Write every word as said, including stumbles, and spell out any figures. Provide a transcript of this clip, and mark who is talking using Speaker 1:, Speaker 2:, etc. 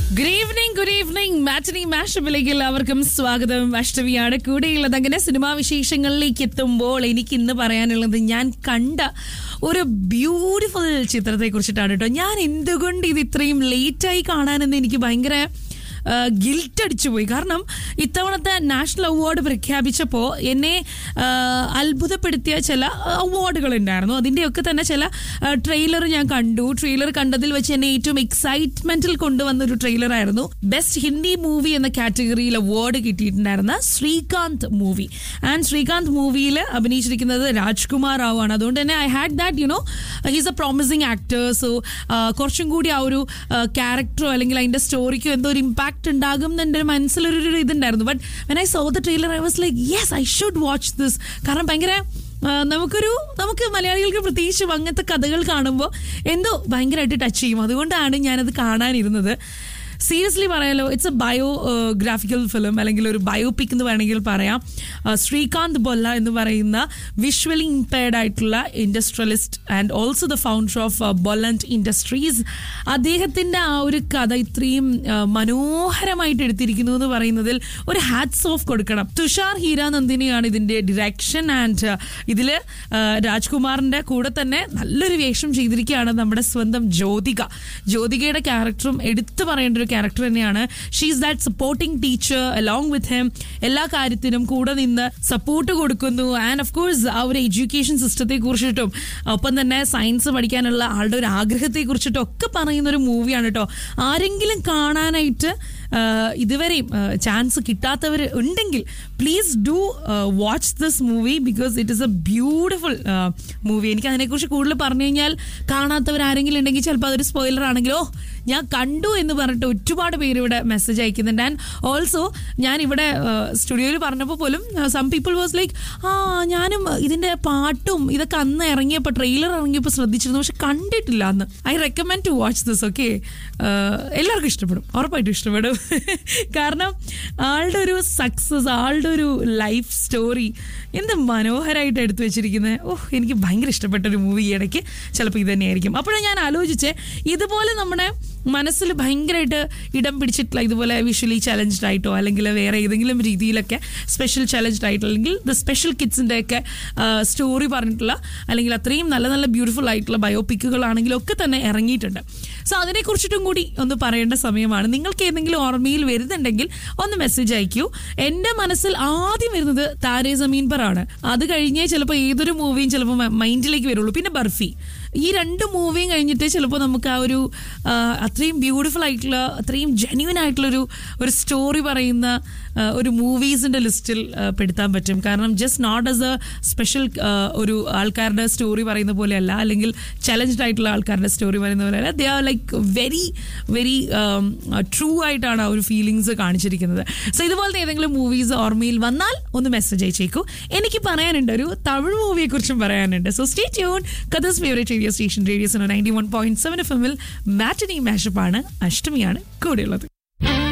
Speaker 1: Good evening good evening മാറ്റിനി മാഷപ്പിലേക്ക് എല്ലാവർക്കും സ്വാഗതം. അഷ്ടമിയാണ് കൂടെയുള്ളത്. അങ്ങനെ സിനിമാ വിശേഷങ്ങളിലേക്ക് എത്തുമ്പോൾ എനിക്ക് ഇന്ന് പറയാനുള്ളത് ഞാൻ കണ്ട ഒരു ബ്യൂട്ടിഫുൾ ചിത്രത്തെ കുറിച്ചിട്ടാണ് കേട്ടോ. ഞാൻ എന്തുകൊണ്ട് ഇത് ഇത്രയും ലേറ്റായി കാണാനെന്ന് എനിക്ക് ഭയങ്കര ഗിൽറ്റ് അടിച്ചു പോയി. കാരണം ഇത്തവണത്തെ നാഷണൽ അവാർഡ് പ്രഖ്യാപിച്ചപ്പോൾ എന്നെ അത്ഭുതപ്പെടുത്തിയ ചില അവാർഡുകൾ ഉണ്ടായിരുന്നു. അതിൻ്റെയൊക്കെ തന്നെ ചില ട്രെയിലർ ഞാൻ കണ്ടു. ട്രെയിലർ കണ്ടതിൽ വെച്ച് എന്നെ ഏറ്റവും എക്സൈറ്റ്മെന്റിൽ കൊണ്ടുവന്ന ഒരു ട്രെയിലറായിരുന്നു ബെസ്റ്റ് ഹിന്ദി മൂവി എന്ന കാറ്റഗറിയിൽ award കിട്ടിയിട്ടുണ്ടായിരുന്ന Srikanth movie. And Srikanth മൂവിയിൽ അഭിനയിച്ചിരിക്കുന്നത് രാജ്കുമാർ റാവു ആണ്. അതുകൊണ്ട് തന്നെ I had that you know he's A promising actor. So കുറച്ചും കൂടി ആ ഒരു ക്യാരക്ടറോ അല്ലെങ്കിൽ അതിൻ്റെ സ്റ്റോറിക്കോ എന്തോ ഒരു ഇമ്പാക്ട് ഉണ്ടാകും എന്റെ മനസ്സിലൊരു ഇതുണ്ടായിരുന്നു. But when I so the trailer I was like yes I should watch this. കാരണം ഭയങ്കര നമുക്കൊരു നമുക്ക് മലയാളികൾക്ക് പ്രത്യേകിച്ചും അങ്ങനത്തെ കഥകൾ കാണുമ്പോൾ എന്തോ ഭയങ്കരമായിട്ട് ടച്ച് ചെയ്യും. അതുകൊണ്ടാണ് ഞാനത് കാണാനിരുന്നത്. സീരിയസ്ലി പറയാലോ, ഇറ്റ്സ് എ ബയോഗ്രാഫിക്കൽ ഫിലിം അല്ലെങ്കിൽ ഒരു ബയോപിക് എന്ന് വേണമെങ്കിൽ പറയാം. ശ്രീകാന്ത് ബൊല്ല എന്ന് പറയുന്ന വിഷ്വലി ഇംപയർഡ് ആയിട്ടുള്ള industrialist and also the founder of ബൊല്ലന്റ് industries, അദ്ദേഹത്തിൻ്റെ ആ ഒരു കഥ ഇത്രയും മനോഹരമായിട്ട് എടുത്തിരിക്കുന്നു എന്ന് പറയുന്നതിൽ ഒരു ഹാറ്റ്സ് ഓഫ് കൊടുക്കണം. തുഷാർ ഹീരാനന്ദിനിയാണ് ഇതിൻ്റെ ഡിറക്ഷൻ. ആൻഡ് ഇതിൽ രാജ്കുമാറിൻ്റെ കൂടെ തന്നെ നല്ലൊരു വേഷം ചെയ്തിരിക്കുകയാണ് നമ്മുടെ സ്വന്തം ജ്യോതിക. ജ്യോതികയുടെ ക്യാരക്ടറും എടുത്തു പറയേണ്ട ഒരു ക്യാരക്ടർ തന്നെയാണ്. She is that supporting teacher along with him. എല്ലാ കാര്യത്തിനും കൂടെ നിന്ന് സപ്പോർട്ട് കൊടുക്കുന്നു. ആൻഡ് ഓഫ് കോഴ്സ് ആ ഒരു എഡ്യൂക്കേഷൻ സിസ്റ്റത്തെ കുറിച്ചിട്ടും ഒപ്പം തന്നെ സയൻസ് പഠിക്കാനുള്ള ആളുടെ ഒരു ആഗ്രഹത്തെ കുറിച്ചിട്ടും ഒക്കെ പറയുന്ന ഒരു മൂവിയാണ് കേട്ടോ. ആരെങ്കിലും കാണാനായിട്ട് ഇതുവരെയും ചാൻസ് കിട്ടാത്തവർ ഉണ്ടെങ്കിൽ please do watch this movie because it is A beautiful movie. എനിക്ക് അതിനെക്കുറിച്ച് കൂടുതൽ പറഞ്ഞു കഴിഞ്ഞാൽ കാണാത്തവർ ആരെങ്കിലും ഉണ്ടെങ്കിൽ ചിലപ്പോൾ അതൊരു സ്പോയിലർ ആണെങ്കിലോ ഞാൻ കണ്ടു എന്ന് പറഞ്ഞിട്ട് ഒരുപാട് പേര് ഇവിടെ മെസ്സേജ് അയക്കുന്നുണ്ട്. ആൻഡ് ഓൾസോ ഞാൻ ഇവിടെ സ്റ്റുഡിയോയിൽ പറഞ്ഞപ്പോൾ പോലും സം പീപ്പിൾ വാസ് ലൈക്ക് ആ ഞാനും ഇതിൻ്റെ പാട്ടും ഇതൊക്കെ അന്ന് ഇറങ്ങിയപ്പോൾ ട്രെയിലർ ഇറങ്ങിയപ്പോൾ ശ്രദ്ധിച്ചിരുന്നു, പക്ഷെ കണ്ടിട്ടില്ല അന്ന്. I recommend to watch this. Okay, എല്ലാവർക്കും ഇഷ്ടപ്പെടും, ഉറപ്പായിട്ടും ഇഷ്ടപ്പെടും. കാരണം ആളുടെ ഒരു സക്സസ്, ആളുടെ ഒരു ലൈഫ് സ്റ്റോറി എന്ത് മനോഹരമായിട്ട് എടുത്തു വെച്ചിരിക്കുന്നത്. ഓഹ്, എനിക്ക് ഭയങ്കര ഇഷ്ടപ്പെട്ട ഒരു മൂവി ഇടയ്ക്ക് ചിലപ്പോൾ ഇത് തന്നെയായിരിക്കും. അപ്പോഴാണ് ഞാൻ ആലോചിച്ചേ ഇതുപോലെ നമ്മുടെ മനസ്സിൽ ഭയങ്കരമായിട്ട് ഇടം പിടിച്ചിട്ടുള്ള ഇതുപോലെ വിഷ്വലി ചലഞ്ച്ഡ് ആയിട്ടോ അല്ലെങ്കിൽ വേറെ ഏതെങ്കിലും രീതിയിലൊക്കെ സ്പെഷ്യൽ ചലഞ്ച്ഡ് ആയിട്ടോ അല്ലെങ്കിൽ ദ സ്പെഷ്യൽ കിഡ്സിൻ്റെ ഒക്കെ സ്റ്റോറി പറഞ്ഞിട്ടുള്ള അല്ലെങ്കിൽ അത്രയും നല്ല നല്ല ബ്യൂട്ടിഫുൾ ആയിട്ടുള്ള ബയോപിക്കുകളാണെങ്കിലും ഒക്കെ തന്നെ ഇറങ്ങിയിട്ടുണ്ട്. സോ അതിനെക്കുറിച്ചിട്ടും കൂടി ഒന്ന് പറയേണ്ട സമയമാണ്. നിങ്ങൾക്ക് ഏതെങ്കിലും ഓർമ്മയിൽ വരുന്നുണ്ടെങ്കിൽ ഒന്ന് മെസ്സേജ് അയക്കൂ. എൻ്റെ മനസ്സിൽ ആദ്യം വരുന്നത് താരേ സമീൻ പർ ആണ്. അത് കഴിഞ്ഞേ ചിലപ്പോൾ ഏതൊരു മൂവിയും ചിലപ്പോൾ മൈൻഡിലേക്ക് വരുള്ളൂ. പിന്നെ ബർഫി. ഈ രണ്ട് മൂവിയും കഴിഞ്ഞിട്ട് ചിലപ്പോൾ നമുക്ക് ആ ഒരു അത്രയും ബ്യൂട്ടിഫുൾ ആയിട്ടുള്ള അത്രയും ജെന്യുവൻ ആയിട്ടുള്ളൊരു ഒരു സ്റ്റോറി പറയുന്ന ഒരു മൂവീസിൻ്റെ ലിസ്റ്റിൽ പെടുത്താൻ പറ്റും. കാരണം just not as A special ഒരു ആൾക്കാരുടെ സ്റ്റോറി പറയുന്ന പോലെയല്ല, അല്ലെങ്കിൽ ചലഞ്ച്ഡ് ആയിട്ടുള്ള ആൾക്കാരുടെ സ്റ്റോറി പറയുന്ന പോലെയല്ല. They are like very very true ആയിട്ടാണ് ആ ഒരു ഫീലിങ്സ് കാണിച്ചിരിക്കുന്നത്. സോ ഇതുപോലത്തെ ഏതെങ്കിലും മൂവീസ് ഓർമ്മയിൽ വന്നാൽ ഒന്ന് മെസ്സേജ് അയച്ചേക്കൂ. എനിക്ക് പറയാനുണ്ട്, ഒരു തമിഴ് മൂവിയെ കുറിച്ചും പറയാനുണ്ട്. So stay tune. കഥസ് favourite radio station radio ninety one point seven F എമ്മിൽ മാറ്റിനി മാഷപ്പാണ്. അഷ്ടമിയാണ് കൂടെയുള്ളത്.